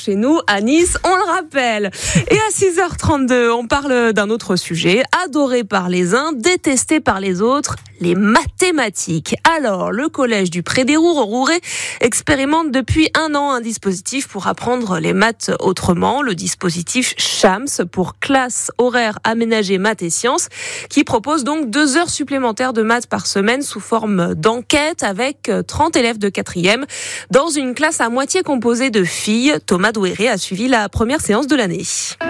chez nous à Nice, on le rappelle. Et à 6h32, on parle d'un autre sujet, adoré par les uns, détesté par les autres, les mathématiques. Alors, le collège du Pré des Rours au Rouret expérimente depuis 1 an un dispositif pour apprendre les maths autrement, le dispositif CHAMS pour classe horaire aménagée maths et sciences, qui propose donc 2 heures supplémentaires de maths par semaine sous forme d'enquête avec 30 élèves de 4e dans une classe à moitié composée de filles. Thomas Douéré a suivi la première séance de l'année.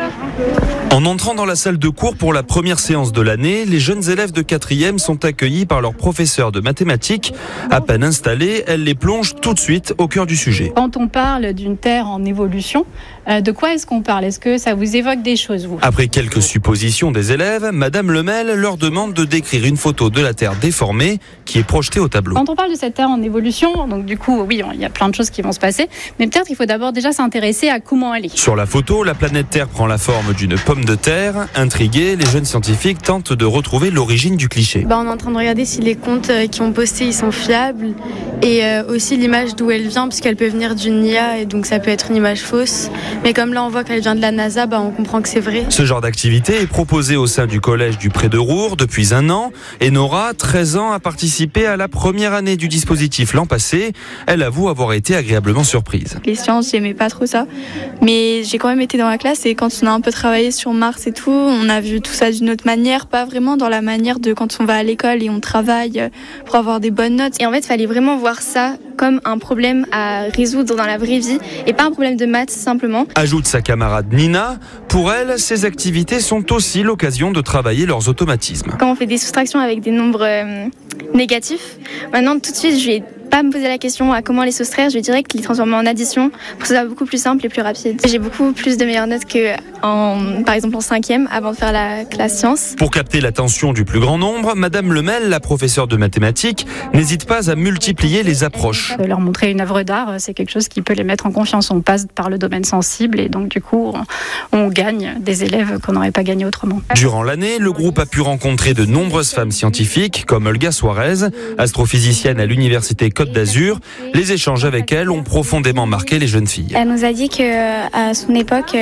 En entrant dans la salle de cours pour la première séance de l'année, les jeunes élèves de 4e sont accueillis par leur professeur de mathématiques. À peine installée, elle les plonge tout de suite au cœur du sujet. Quand on parle d'une Terre en évolution, de quoi est-ce qu'on parle ? Est-ce que ça vous évoque des choses, vous ? Après quelques suppositions des élèves, Madame Lemel leur demande de décrire une photo de la Terre déformée qui est projetée au tableau. Quand on parle de cette Terre en évolution, donc du coup, oui, il y a plein de choses qui vont se passer, mais peut-être il faut d'abord déjà s'intéresser à comment elle est. Sur la photo, la planète Terre prend la forme d'une pomme de terre. Intrigués, les jeunes scientifiques tentent de retrouver l'origine du cliché. On est en train de regarder si les comptes qui ont postés ils sont fiables et aussi l'image d'où elle vient, puisqu'elle peut venir d'une IA et donc ça peut être une image fausse. Mais comme là on voit qu'elle vient de la NASA, on comprend que c'est vrai. Ce genre d'activité est proposé au sein du collège du Pré de Rours depuis 1 an. Et Nora, 13 ans, a participé à la première année du dispositif l'an passé. Elle avoue avoir été agréablement surprise. Les sciences, j'aimais pas trop ça, mais j'ai quand même été dans la classe et quand on a un peu travaillé sur Mars et tout, on a vu tout ça d'une autre manière, pas vraiment dans la manière de quand on va à l'école et on travaille pour avoir des bonnes notes. Et en fait, il fallait vraiment voir ça comme un problème à résoudre dans la vraie vie et pas un problème de maths simplement. Ajoute sa camarade Nina. Pour elle, ces activités sont aussi l'occasion de travailler leurs automatismes. Quand on fait des soustractions avec des nombres négatifs, maintenant tout de suite je vais pas me poser la question à comment les soustraire, je vais direct les transformer en addition pour que ce soit beaucoup plus simple et plus rapide. J'ai beaucoup plus de meilleures notes que par exemple en 5e avant de faire la classe sciences. Pour capter l'attention du plus grand nombre, Madame Lemel, la professeure de mathématiques, n'hésite pas à multiplier les approches. Leur montrer une œuvre d'art, c'est quelque chose qui peut les mettre en confiance. On passe par le domaine sensible et donc du coup on gagne des élèves qu'on n'aurait pas gagné autrement. Durant l'année, le groupe a pu rencontrer de nombreuses femmes scientifiques comme Olga Suarez, astrophysicienne à l'université Côte d'Azur. Les échanges avec elle ont profondément marqué les jeunes filles. Elle nous a dit qu'à son époque,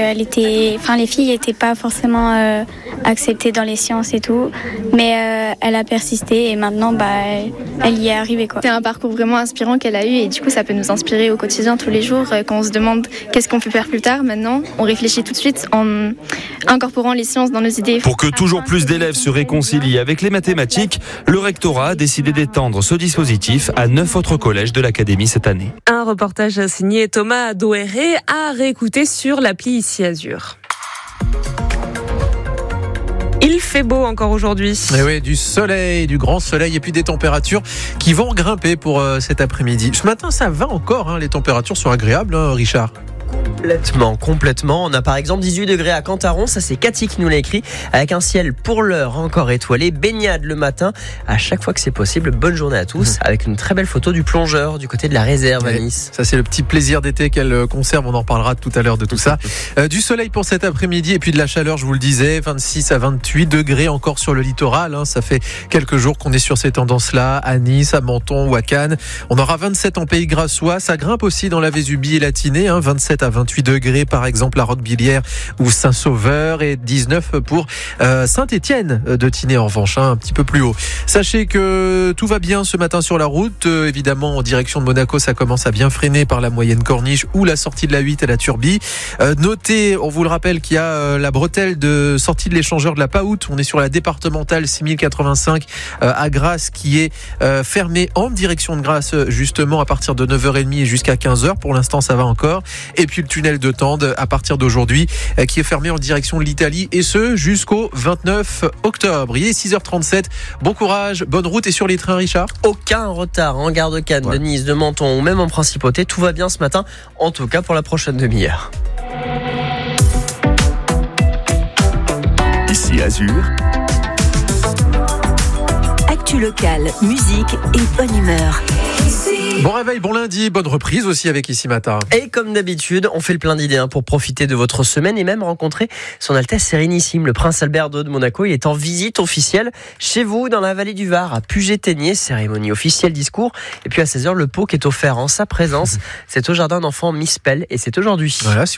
les filles n'étaient pas forcément acceptées dans les sciences et tout, mais elle a persisté et maintenant elle y est arrivée. C'est un parcours vraiment inspirant qu'elle a eu et du coup ça peut nous inspirer au quotidien tous les jours quand on se demande qu'est-ce qu'on peut faire plus tard. Maintenant, on réfléchit tout de suite en incorporant les sciences dans nos idées. Pour que toujours plus d'élèves se réconcilient avec les mathématiques, le rectorat a décidé d'étendre ce dispositif à 9 autres collèges de l'académie cette année. Un reportage signé Thomas Douéré à réécouter sur l'appli Ici Azur. Il fait beau encore aujourd'hui. Et oui, du soleil, du grand soleil et puis des températures qui vont grimper pour cet après-midi. Ce matin, ça va encore, les températures sont agréables, Richard. Complètement. On a par exemple 18 degrés à Cantaron, ça c'est Cathy qui nous l'a écrit, avec un ciel pour l'heure encore étoilé, baignade le matin, à chaque fois que c'est possible. Bonne journée à tous, avec une très belle photo du plongeur du côté de la réserve à Nice. Ça c'est le petit plaisir d'été qu'elle conserve, on en reparlera tout à l'heure de tout ça. Du soleil pour cet après-midi et puis de la chaleur, je vous le disais, 26 à 28 degrés encore sur le littoral, ça fait quelques jours qu'on est sur ces tendances-là, à Nice, à Menton ou à Cannes. On aura 27 en Pays Grassois, ça grimpe aussi dans la Vésubie et la Tinée, 27 à 28 degrés par exemple à Roquebillière ou Saint-Sauveur et 19 pour Saint-Étienne de Tinée en revanche, un petit peu plus haut. Sachez que tout va bien ce matin sur la route, évidemment en direction de Monaco ça commence à bien freiner par la moyenne corniche ou la sortie de la 8 à la Turbie. Notez, on vous le rappelle qu'il y a la bretelle de sortie de l'échangeur de la Paoute, on est sur la départementale 6085 à Grasse qui est fermée en direction de Grasse justement à partir de 9h30 et jusqu'à 15h, pour l'instant ça va encore. Et puis le tunnel de Tende à partir d'aujourd'hui qui est fermé en direction de l'Italie et ce jusqu'au 29 octobre. Il est 6h37. Bon courage, bonne route et sur les trains Richard. Aucun retard en gare de Cannes, de Nice, de Menton ou même en Principauté. Tout va bien ce matin, en tout cas pour la prochaine demi-heure. Ici Azur. Actu locale, musique et bonne humeur. Bon réveil, bon lundi, bonne reprise aussi avec Ici Matin. Et comme d'habitude, on fait le plein d'idées pour profiter de votre semaine et même rencontrer son Altesse Sérénissime, le Prince Albert II de Monaco. Il est en visite officielle chez vous dans la vallée du Var, à Puget-Théniers, cérémonie officielle, discours. Et puis à 16h, le pot qui est offert en sa présence. C'est au jardin d'enfants Miss Pell et c'est aujourd'hui. Voilà,